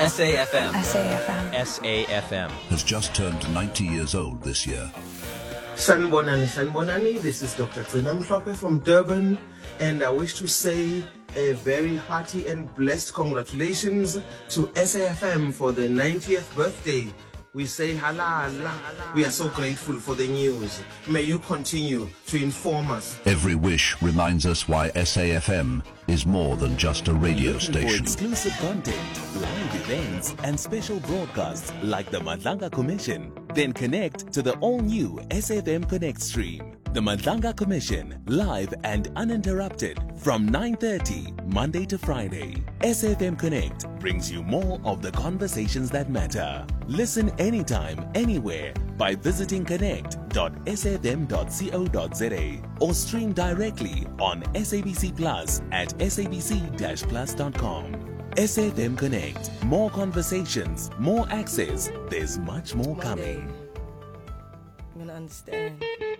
SAFM. SAFM. SAFM. Has just turned 90 years old this year. Sanbonani, this is Dr. Trina Mhlope from Durban, and I wish to say a very hearty and blessed congratulations to SAFM for the 90th birthday. We say halala. We are so grateful for the news. May you continue to inform us. Every wish reminds us why SAFM is more than just a radio Looking for station. exclusive content, live events, and special broadcasts like the Madlanga Commission? Then connect to the all-new SAFM Connect stream. The Madlanga Commission, live and uninterrupted from 9:30 Monday to Friday. SAFM Connect brings you more of the conversations that matter. Listen anytime, anywhere by visiting connect.safm.co.za or stream directly on SABC Plus at sabc-plus.com. SAFM Connect. More conversations, more access. There's much more coming. I'm gonna understand.